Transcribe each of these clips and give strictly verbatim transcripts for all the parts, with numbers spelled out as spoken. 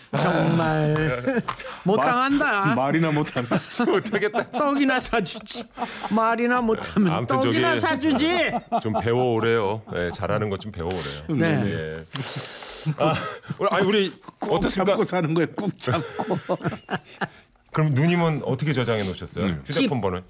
정말 못당한다. 말이나 못하면 못하겠다. 떡이나 사주지. 말이나 못하면 아무튼 떡이나 저기- 사주지. 좀 배워오래요. 네, 잘하는 것 좀 배워오래요. 네. 예. 아, 우리- 아니 우리 꼭 어떻습니까? 참고 사는 거예요. 꼭 참고. 그럼 누님은 어떻게 저장해 놓으셨어요? 음. 휴대폰 번호?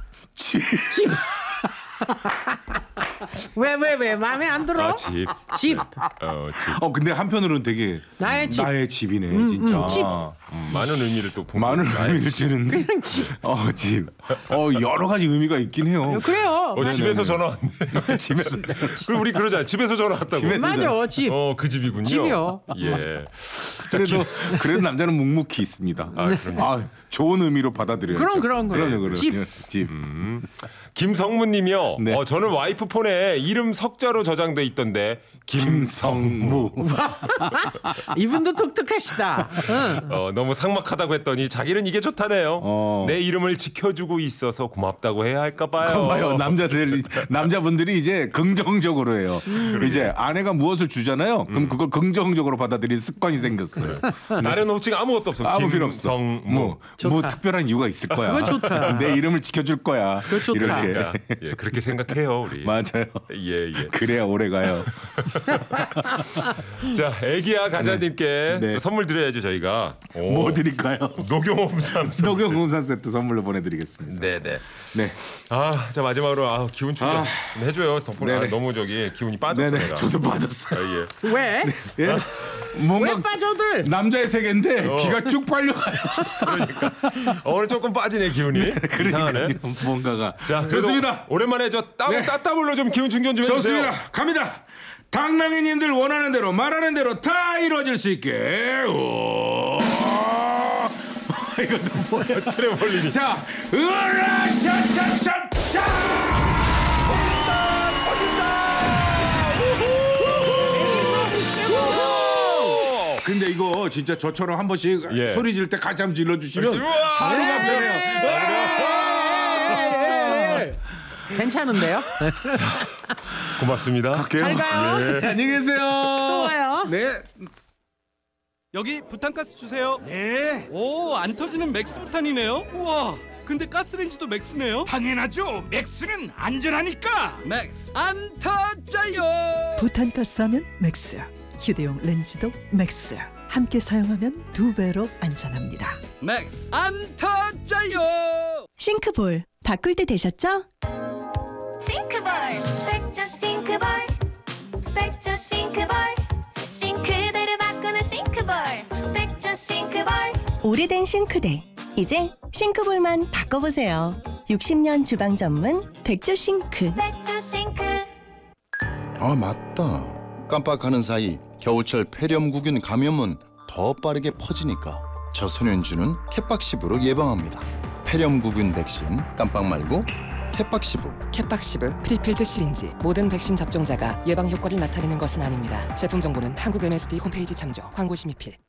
왜 왜 왜 마음에 안 들어? 아, 집. 집. 어, 집. 어 근데 한편으로는 되게 나의 집. 나의 집이네 진짜. 집. 음, 많은 의미를 또 품. 많은 나의 의미를 집. 주는. 그냥 집. 어 집. 어 여러 가지 의미가 있긴 해요. 그래요. 어, 집에서 네네네. 전화 왔네. 집에서. 그리고 우리 그러자. 집에서 전화 왔다고. 집에서 맞아 집. 어, 그 집이군요. 집이요. 예. 그래도 그래도 남자는 묵묵히 있습니다. 아, 그럼요. 아, 좋은 의미로 받아들여야죠. 그럼, 그럼, 그럼. 그럼요, 그럼요. 집. 집. 김성무님이요. 네. 어, 저는 와이프 폰에 이름 석자로 저장돼 있던데 김성무. 이분도 독특하시다. 응. 어, 너무 삭막하다고 했더니 자기는 이게 좋다네요. 어. 내 이름을 지켜주고 있어서 고맙다고 해야 할까 봐요. 봐요, 남자들 남자분들이 이제 긍정적으로 해요. 이제 아내가 무엇을 주잖아요. 그럼 그걸 긍정적으로 받아들이는 습관이 생겼어요. 다른 호칭 아무것도 없어. 아무 필요 없어. 김성무. 뭐, 좋다. 뭐 특별한 이유가 있을 거야. 그거 좋다. 내 이름을 지켜줄 거야. 그거 좋다. 이렇게. 그러니까, 예, 그렇게 생각해요 우리. 맞아요. 예, 예. 그래야 오래 가요. 자, 애기야 가자님께 네. 또 선물 드려야죠 저희가. 오, 뭐 드릴까요? 녹용홍삼. 녹용홍삼 세트 선물로 보내드리겠습니다. 네네. 네. 아, 자 마지막으로 아, 기운 충전 아. 좀 해줘요. 덕분에 아, 네네. 너무 저기 기운이 빠졌어요. 네네. 내가. 저도 빠졌어요. 아, 예. 왜? 예? 뭔가 왜 빠져들? 남자의 세계인데 어. 기가 쭉 빨려가요. 어, 오늘 조금 빠지네 기운이. 이상하네. 뭔가가. 자, 그래도 좋습니다. 오랜만에 저 따, 네. 따따블로 좀 기운 충전 좀 해주세요. 좋습니다. 갑니다. 당나귀님들 원하는 대로 말하는 대로 다 이루어질 수 있게. 오. 이것도 뭐야? 트레몰린이. 자, 으라 차차차차. 근데 이거 진짜 저처럼 한 번씩 예. 소리 지를 때 같이 한번 질러주시면 우와! 하루가 편해요. 괜찮은데요? 고맙습니다. 잘 가요. 예. 안녕히 계세요. 또 와요. 네. 여기 부탄가스 주세요. 네. 오, 안 터지는 맥스 부탄이네요. 우와. 근데 가스레인지도 맥스네요. 당연하죠. 맥스는 안전하니까. 맥스 안 터져요. 부탄가스 하면 맥스, 휴대용 렌즈도 맥스. 함께 사용하면 두 배로 안전합니다. 맥스 안 터져요. 싱크볼 바꿀 때 되셨죠? 싱크볼 백조 싱크볼 백조 싱크볼 싱크대를 바꾸는 싱크볼 백조 싱크볼 오래된 싱크대 이제 싱크볼만 바꿔보세요. 육십 년 주방 전문 백조 싱크. 백조 싱크. 아 맞다. 깜빡하는 사이 겨울철 폐렴구균 감염은 더 빠르게 퍼지니까 저소년주는 캣박시브로 예방합니다. 폐렴구균 백신 깜빡 말고 캣박시브. 캣박시브 프리필드 시린지 모든 백신 접종자가 예방 효과를 나타내는 것은 아닙니다. 제품 정보는 한국 엠에스디 홈페이지 참조. 광고 심의필.